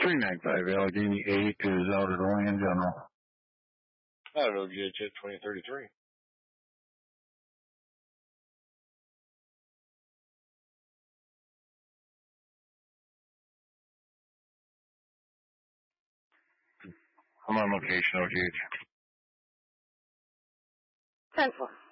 395 Allegheny 8 is out at Land General. Out at OGH 2033. I'm on location, OGH. 10-4.